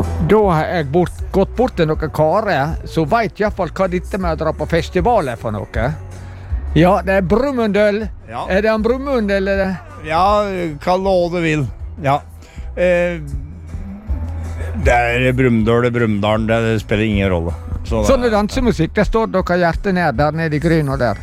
Da har jeg gått bort til noen karer, så vet i hvert fall hva dette med å dra på festival er for noe. Ja, det er Brumunddøl. Ja. Er det en Brumunddøl, eller? Ja, kall det hva du vil. Ja. Det er Brumunddølen, det spiller ingen rolle. Sånn er dansemusikk, det står dere hjertet ned der nede i Gryn og der.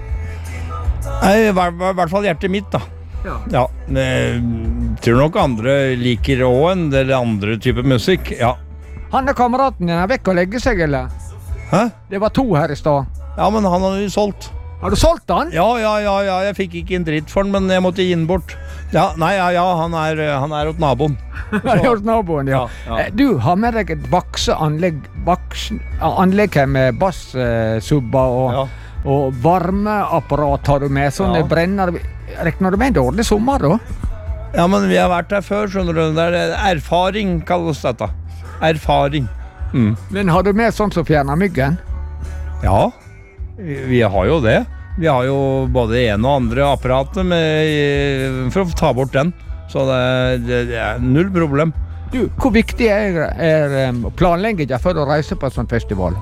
I hvert fall hjertet mitt da. Ja, tror nok andre liker også en del andre typer musikk, ja. Han er kameraten din, er vekk og legge seg, eller? Hæ? Det var 2 her i sted. Ja, men han har jo solgt. Har du solgt han? Ja, jeg fikk ikke en dritt for den, men jeg måtte gi den bort. Ja, han er hos naboen. Han er hos naboen, ja. Du har med deg et bakseanlegg her med bassubber og varmeapparat har du med, sånne brenner. Rekner du med en dårlig sommer da? Ja, men vi har vært der før, skjønner du. Det er erfaring, kalles dette. Erfaring. Men har du med sånn som fjerner myggen? Ja, vi har jo det. Vi har jo både en og andre apparater for å ta bort den. Så det er null problem. Du, hvor viktig er planleggingen før du reiser på en sånn festival?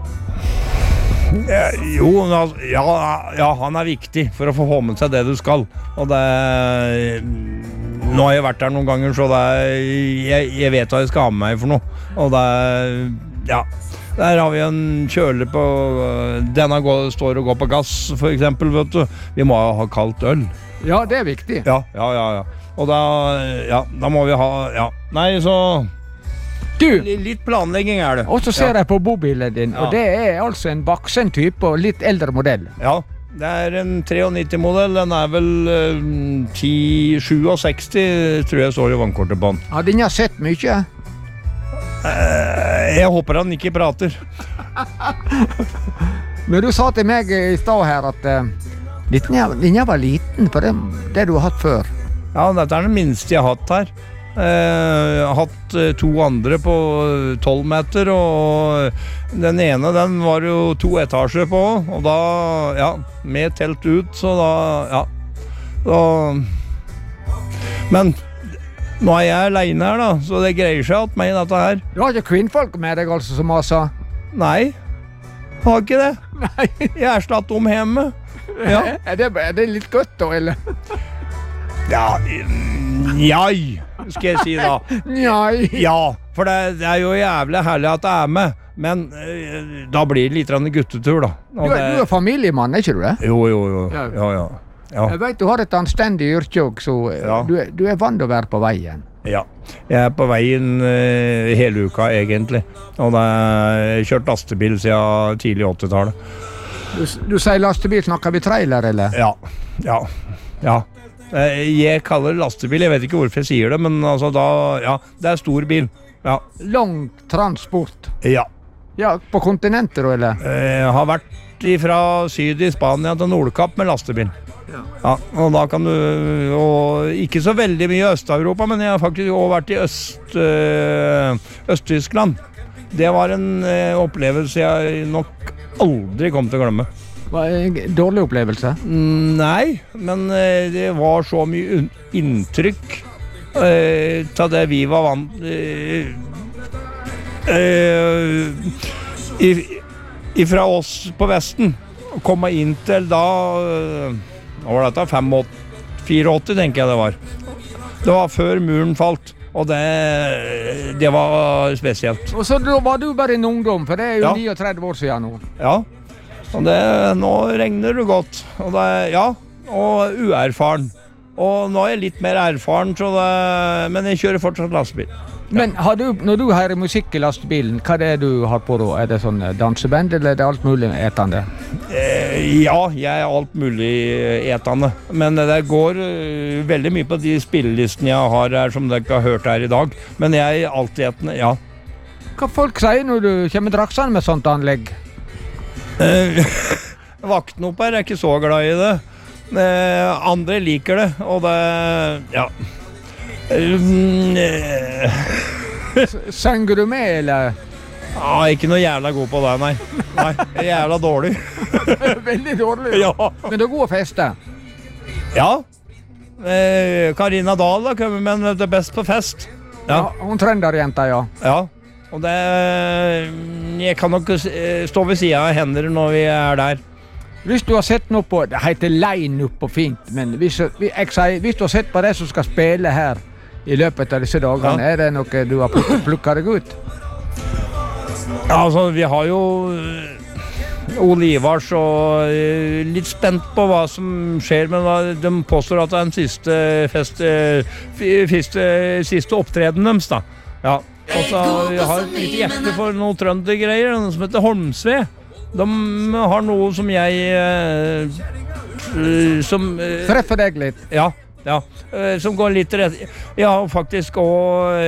Han er viktig for å få med seg det du skal. Og nå har jeg vært der noen ganger, så jeg vet hva jeg skal ha med meg for noe. Og der har vi en kjøler på, denne står og går på gass, for eksempel, vet du. Vi må ha kaldt øl. Ja, det er viktig. Ja. Og da må vi ha, nei, så... Du, litt planlegging er det. Og så ser jeg på bobilen din, og det er altså en vaksen type og litt eldre modell. Ja, det er en 93-modell, den er vel 1067, tror jeg står i vannkortet på den. Har den sett mye? Jeg håper han ikke prater. Men du sa til meg i sted her at den var liten på det du har hatt før. Ja, dette er den minste jeg har hatt her. Jeg har hatt 2 andre på 12 meter, og den ene den var jo 2 etasjer på, og da, med telt ut, så men nå er jeg alene her da, så det greier seg alt meg dette her. Du har ikke kvinnfolk med deg altså som masa? Nei, har ikke det. Nei. Jeg er slatt om hjemme. Ja. Er det litt godt da, eller? Njai, skal jeg si da. Njai. Ja, for det er jo jævlig herlig at det er med, men da blir det litt guttetur da. Du er familiemann, er ikke du det? Jo. Ja. Jeg vet du har et anstendig yrke også, så du er vant å være på veien. Ja, jeg er på veien hele uka egentlig, og det har kjørt lastebil siden tidlig 80-tallet. Du sier lastebil, snakker vi trailer, eller? Ja. Jeg kaller det lastebil, jeg vet ikke hvorfor jeg sier det, men altså det er stor bil. Ja. Lang transport? Ja. Ja, på kontinenter, eller? Jeg har vært fra syd i Spania til Nordkapp med lastebil. Ja, og da kan du, og ikke så veldig mye i Øst-Europa, men jeg har faktisk også vært i Øst-Tyskland. Det var en opplevelse jeg nok aldri kom til å glemme. Dårlig opplevelse? Nei, men det var så mye inntrykk til det vi var vant ifra oss på Vesten. Å komme inn til da var dette 84, tenker jeg det var. Det var før muren falt. Og det var spesielt. Og så var du bare en ungdom, for det er jo 39 år siden nå. Ja, og nå regner det godt. Og og uerfaren. Og nå er jeg litt mer erfaren, men jeg kjører fortsatt lastebil. Men når du hører musikk i lastebilen, hva er det du har på da? Er det sånn danseband, eller er det alt mulig etende? Ja, jeg er alt mulig etende. Men det går veldig mye på de spillelistene jeg har her, som dere har hørt her i dag. Men jeg er alltid etende, ja. Hva folk sier når du kommer draksende med sånt anlegg? Vakten opp her er ikke så glad i det. Andre liker det, og Sanger du med, eller? Ikke noe jævla god på det, nei. Nei, jeg er jævla dårlig. Veldig dårlig? Ja. Men du er god å feste? Ja. Karina Dahl har kommet med det best på fest. Ja, hun trønderjenta, ja. Ja, og det jeg kan nok stå ved siden av henne når vi der. Hvis du har sett noe på, det heter line-up på fint, men hvis du har sett på det som skal spille her i løpet av disse dagene, det noe du har plukket deg ut? Ja, altså, vi har jo Olivars og litt spent på hva som skjer, men de påstår at det den siste opptreden deres, da. Ja, og så jeg har et litt hjerte for noen trøndergreier, noe som heter Holmsve. De har noe som jeg Treffer deg litt? Ja, som går litt rett. Jeg har faktisk også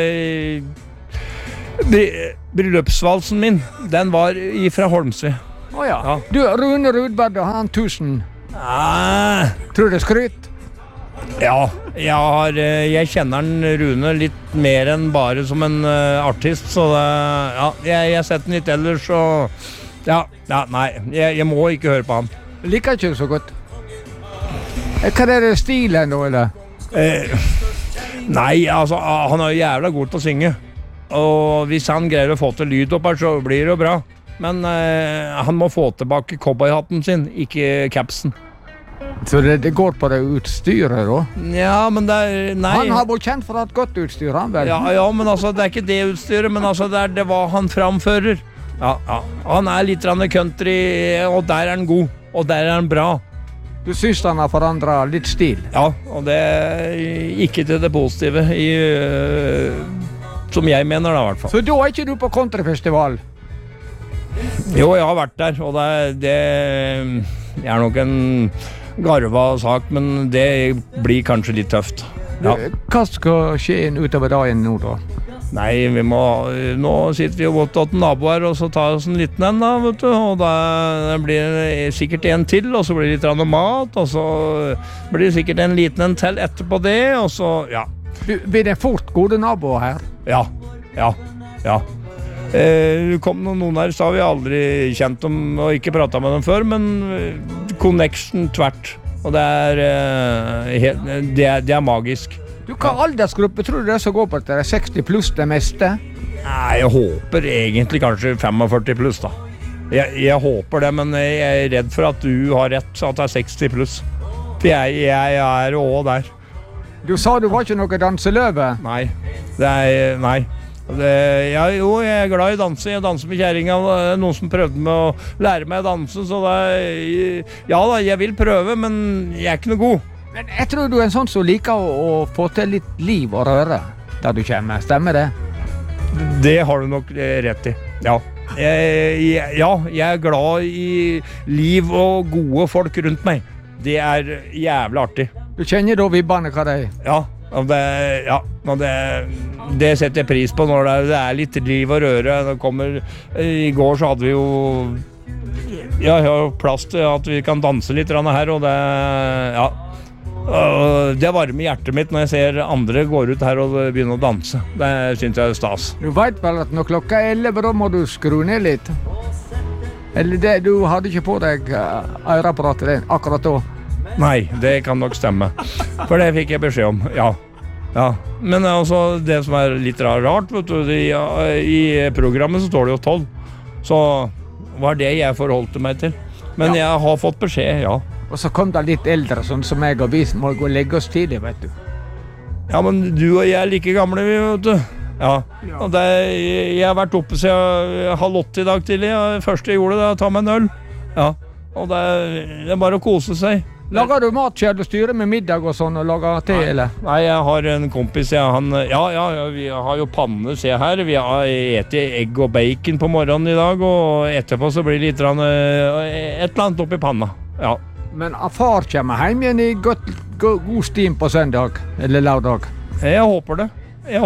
bryllupsvalsen min, den var fra Holmsve. Ja. Du, Rune Rudberg, han 1000. Tror du det skryt? Ja, jeg kjenner Rune litt mer enn bare som en artist, så jeg har sett den litt ellers, så nei, jeg må ikke høre på han. Liker ikke så godt? Hva det stilen da, eller? Nei, altså, han er jo jævla god til å synge, og hvis han greier å få til lyd opp her, så blir det jo bra. Men han må få tilbake cowboyhatten sin, ikke capsen. Så det går på det utstyret da? Ja, men nei. Han har vært kjent for å ha et godt utstyr, han vel? Ja, men altså, det er ikke det utstyret, men altså, det var han framfører. Ja. Han er litt country, og der er han god, og der er han bra. Du synes han har forandret litt stil? Ja, og det er ikke til det positive, som jeg mener da, i hvert fall. Så da er ikke du på countryfestival? Jo, jeg har vært der, og det er nok en garva sak, men det blir kanskje litt tøft. Ja. Hva skal skje utover dagen nå da? Nei, nå sitter vi jo godt til naboer, og så tar vi oss en liten en da, vet du, og da blir det sikkert en til, og så blir det litt mat, og så blir det sikkert en liten en til etterpå det, og så, ja. Blir det fort gode naboer her? Ja. Det kom noen her, så har vi aldri kjent dem og ikke pratet med dem før, men connection tvert, og det er magisk. Du, hva aldersgruppe tror du det som går på det? 60 pluss det meste? Nei, jeg håper egentlig kanskje 45 pluss da. Jeg håper det, men jeg er redd for at du har rett, at det er 60 pluss. For jeg er også der. Du sa du var ikke noe danseløve? Nei, nei. Jeg er glad i danse. Jeg danser med kjæringa. Noen som prøvde med å lære meg å danse, så jeg vil prøve, men jeg er ikke noe god. Men jeg tror du er en sånn som liker å få til litt liv og røre der du kommer. Stemmer det? Det har du nok rett i. Ja. Jeg er glad i liv og gode folk rundt meg. Det er jævlig artig. Du kjenner da vibbene hva det er? Ja. Det setter jeg pris på når det er litt liv og røre. I går så hadde vi jo jeg har plass til at vi kan danse litt her, og det varmer hjertet mitt når jeg ser andre går ut her og begynner å danse. Det synes jeg er stas. Du vet vel at når klokka er 11, da må du skru ned litt? Eller det, du hadde ikke på deg øreapparatet akkurat da? Nei, det kan nok stemme. For det fikk jeg beskjed om, ja. Men altså, det som er litt rart, vet du, i programmet så står det jo 12. Så var det jeg forholdte meg til. Men jeg har fått beskjed, ja. Og så kom det litt eldre, sånn som jeg, og vi må gå og legge oss tidlig, vet du. Ja, men du og jeg er like gamle, vet du. Ja. Og jeg har vært oppe siden 7:30 i dag tidlig. Først jeg gjorde det, ta meg en øl. Ja. Og det er bare å kose seg. Lager du mat selv og styrer med middag og sånn, og lager te, eller? Nei, jeg har en kompis, vi har jo panne, se her. Vi har etet egg og bacon på morgenen i dag, og etterpå så blir det litt et eller annet oppi panna. Ja. Men far kommer hjem igjen i god stim på søndag, eller lørdag? Jeg håper det.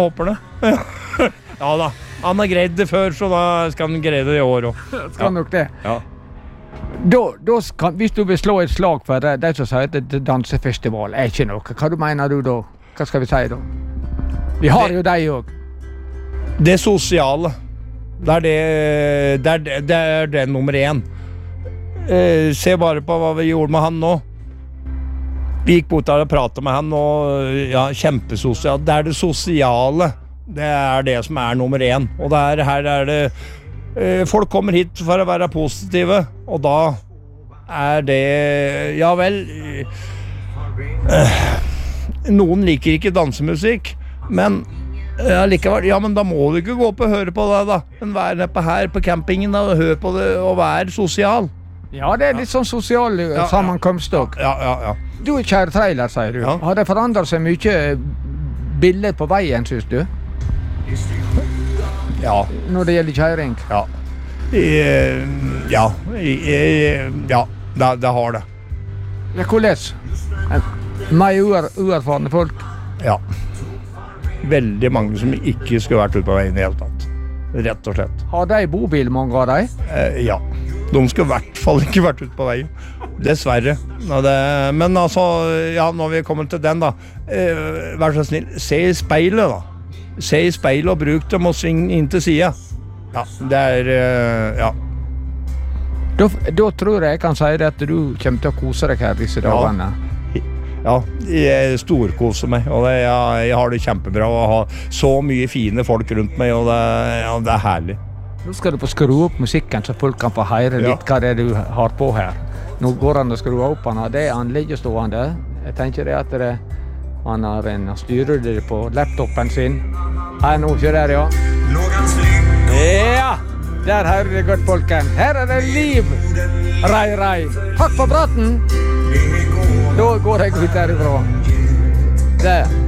Ja da, han har greid det før, så da skal han greie det i år også. Skal nok det? Ja. Hvis du vil slå et slag for det som sier at dansefestival er ikke noe, hva mener du da? Hva skal vi si da? Vi har jo deg også. Det sosiale, det er det nummer 1. Se bare på hva vi gjorde med han nå. Vi gikk bort der og pratet med han, og ja, kjempesosialt. Det er det sosiale. Det det som nummer 1. Og her det folk kommer hit for å være positive, og da det ja vel noen liker ikke dansemusikk, men likevel, ja, men da må du ikke gå opp og høre på det da, men være nede her på campingen da, og høre på det, og være sosial. Ja, det litt sånn sosial sammenkomst også. Ja. Du kjære trailer, sier du. Har det forandret seg mye bilder på veien, synes du? Ja. Når det gjelder kjøring? Ja. Det har det. Ja, hvordan? Mer uerfarne folk? Ja. Veldig mange som ikke skulle vært ute på veien i hele tatt. Rett og slett. Har de bobil, mange av de? Ja. De skulle i hvert fall ikke vært ute på veien. Dessverre. Men altså, ja, når vi kommer til den da, vær så snill, se i speilet da. Se i speilet og bruk dem og sving inn til siden. Ja, det ja. Da tror jeg kan si det at du kommer til å kose deg her disse dagene. Ja, jeg storkoser meg, og jeg har det kjempebra å ha så mye fine folk rundt meg, og det herlig. Nå skal du få skru opp musikken så folk kan få høre litt hva det du har på her. Nå går han og skru opp han, det han ligger stående. Jeg tenker det at han styrer det på laptopen sin. Her nå, ikke der, ja. Ja, der hører det godt, folken. Her det liv. Rai. Hakk på praten. Da går jeg ut derifra. Der.